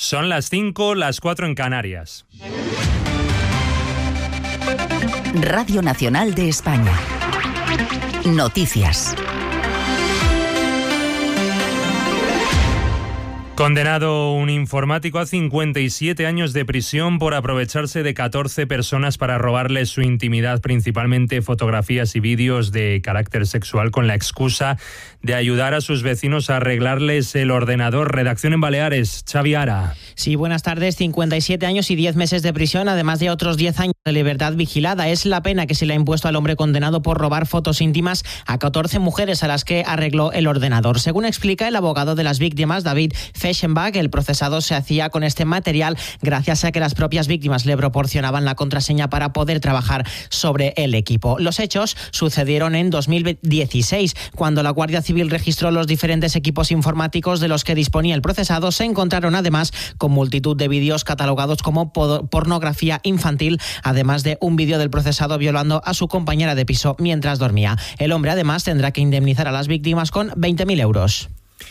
Son las 5, las 4 en Canarias. Radio Nacional de España. Noticias. Condenado un informático a 57 años de prisión por aprovecharse de 14 personas para robarles su intimidad, principalmente fotografías y vídeos de carácter sexual, con la excusa de ayudar a sus vecinos a arreglarles el ordenador. Redacción en Baleares, Xavi Ara. Sí, buenas tardes. 57 años y 10 meses de prisión, además de otros 10 años de libertad vigilada. Es la pena que se le ha impuesto al hombre condenado por robar fotos íntimas a 14 mujeres a las que arregló el ordenador. Según explica el abogado de las víctimas, David Feschenbach, el procesado se hacía con este material gracias a que las propias víctimas le proporcionaban la contraseña para poder trabajar sobre el equipo. Los hechos sucedieron en 2016, cuando la Guardia Civil registró los diferentes equipos informáticos de los que disponía el procesado. Se encontraron además con multitud de vídeos catalogados como pornografía infantil, además de un vídeo del procesado violando a su compañera de piso mientras dormía. El hombre además tendrá que indemnizar a las víctimas con 20.000 euros.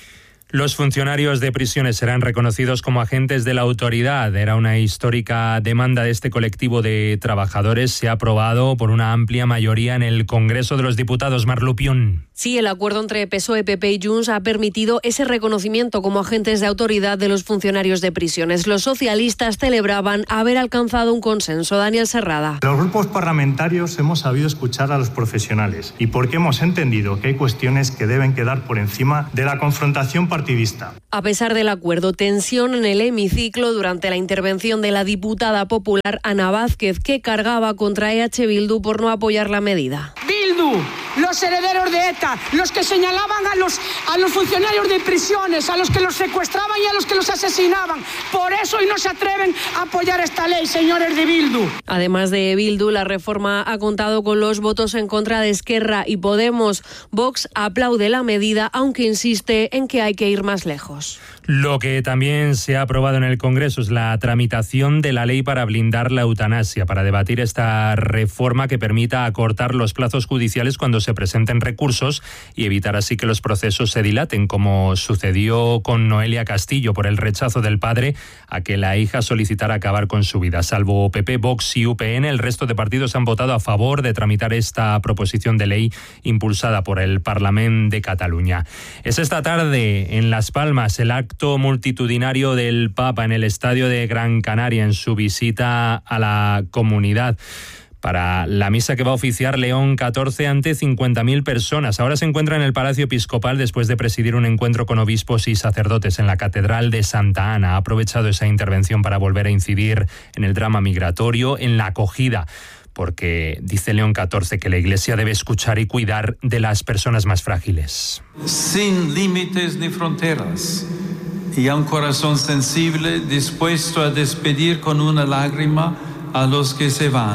Los funcionarios de prisiones serán reconocidos como agentes de la autoridad. Era una histórica demanda de este colectivo de trabajadores. Se ha aprobado por una amplia mayoría en el Congreso de los Diputados. Mar Lupión. Sí, el acuerdo entre PSOE, PP y Junts ha permitido ese reconocimiento como agentes de autoridad de los funcionarios de prisiones. Los socialistas celebraban haber alcanzado un consenso. Daniel Serrada. Los grupos parlamentarios hemos sabido escuchar a los profesionales y porque hemos entendido que hay cuestiones que deben quedar por encima de la confrontación partidista. A pesar del acuerdo, tensión en el hemiciclo durante la intervención de la diputada popular Ana Vázquez, que cargaba contra EH Bildu por no apoyar la medida. Bildu, los herederos de ETA, los que señalaban a los funcionarios de prisiones, a los que los secuestraban y a los que los asesinaban. Por eso hoy no se atreven a apoyar esta ley, señores de Bildu. Además de Bildu, la reforma ha contado con los votos en contra de Esquerra y Podemos. Vox aplaude la medida, aunque insiste en que hay que ir más lejos. Lo que también se ha aprobado en el Congreso es la tramitación de la ley para blindar la eutanasia, para debatir esta reforma que permita acortar los plazos judiciales cuando se presenten recursos y evitar así que los procesos se dilaten, como sucedió con Noelia Castillo por el rechazo del padre a que la hija solicitara acabar con su vida. Salvo PP, Vox y UPN, el resto de partidos han votado a favor de tramitar esta proposición de ley impulsada por el Parlamento de Cataluña. Es esta tarde en Las Palmas el acto multitudinario del Papa en el Estadio de Gran Canaria en su visita a la comunidad para la misa que va a oficiar León XIV ante 50.000 personas. Ahora se encuentra en el Palacio Episcopal después de presidir un encuentro con obispos y sacerdotes en la Catedral de Santa Ana. Ha aprovechado esa intervención para volver a incidir en el drama migratorio, en la acogida, porque dice León XIV que la Iglesia debe escuchar y cuidar de las personas más frágiles. Sin límites ni fronteras, y a un corazón sensible dispuesto a despedir con una lágrima a los que se van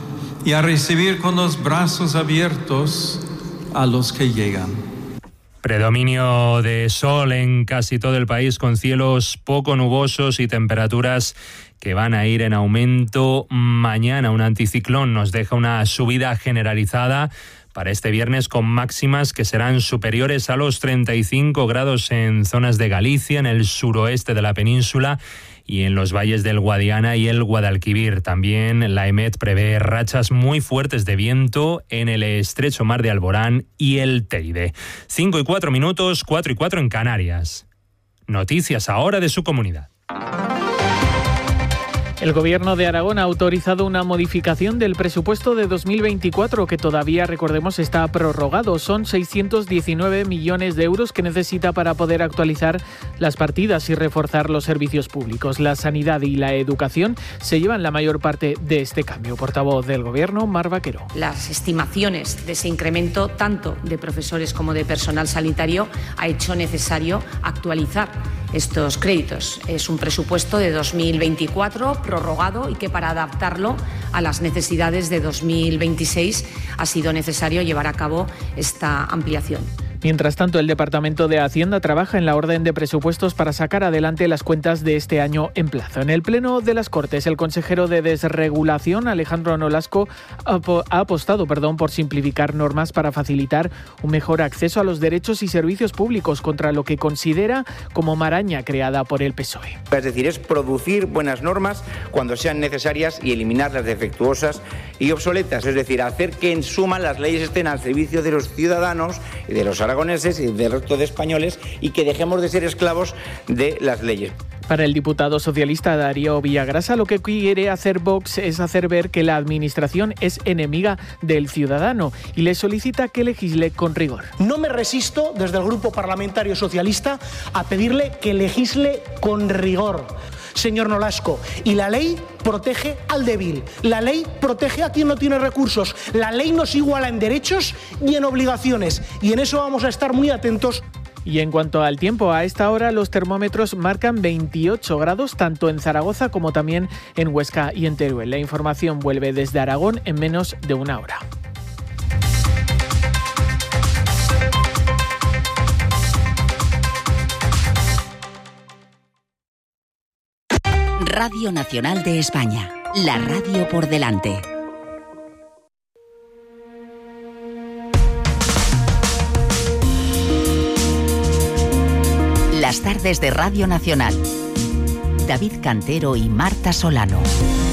y a recibir con los brazos abiertos a los que llegan. Predominio de sol en casi todo el país, con cielos poco nubosos y temperaturas que van a ir en aumento mañana. Un anticiclón nos deja una subida generalizada para este viernes, con máximas que serán superiores a los 35 grados en zonas de Galicia, en el suroeste de la península y en los valles del Guadiana y el Guadalquivir. También la EMET prevé rachas muy fuertes de viento en el estrecho mar de Alborán y el Teide. 5 y 4 minutos, 4 y 4 en Canarias. Noticias ahora de su comunidad. El Gobierno de Aragón ha autorizado una modificación del presupuesto de 2024 que todavía, recordemos, está prorrogado. Son 619 millones de euros que necesita para poder actualizar las partidas y reforzar los servicios públicos. La sanidad y la educación se llevan la mayor parte de este cambio. Portavoz del Gobierno, Mar Vaquero. Las estimaciones de ese incremento, tanto de profesores como de personal sanitario, ha hecho necesario actualizar estos créditos. Es un presupuesto de 2024 prorrogado y que para adaptarlo a las necesidades de 2026 ha sido necesario llevar a cabo esta ampliación. Mientras tanto, el Departamento de Hacienda trabaja en la orden de presupuestos para sacar adelante las cuentas de este año en plazo. En el Pleno de las Cortes, el consejero de Desregulación, Alejandro Nolasco, ha apostado por simplificar normas para facilitar un mejor acceso a los derechos y servicios públicos contra lo que considera como maraña creada por el PSOE. Es decir, es producir buenas normas cuando sean necesarias y eliminar las defectuosas y obsoletas. Es decir, hacer que en suma las leyes estén al servicio de los ciudadanos y de los aragoneses y del resto de españoles y que dejemos de ser esclavos de las leyes. Para el diputado socialista Darío Villagrasa, lo que quiere hacer Vox es hacer ver que la administración es enemiga del ciudadano y le solicita que legisle con rigor. No me resisto, desde el Grupo Parlamentario Socialista, a pedirle que legisle con rigor. Señor Nolasco, y la ley protege al débil, la ley protege a quien no tiene recursos, la ley nos iguala en derechos y en obligaciones, y en eso vamos a estar muy atentos. Y en cuanto al tiempo, a esta hora los termómetros marcan 28 grados tanto en Zaragoza como también en Huesca y en Teruel. La información vuelve desde Aragón en menos de una hora. Radio Nacional de España, la radio por delante. Las tardes de Radio Nacional. David Cantero y Marta Solano.